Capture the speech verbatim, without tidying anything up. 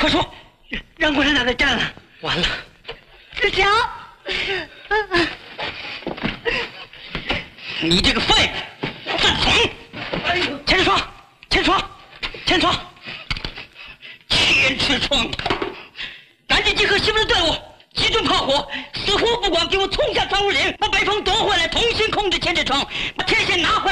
快说， 让共产党给占了。 完了， 志强， 你这个废物，犯蠢！ 哎呦， 千尺窗，千尺窗，千尺窗，千尺窗！赶紧集合西部的队伍，集中炮火，死活不管，给我冲向庄树岭，把北风夺回来，重新控制千尺窗，把天线拿回来。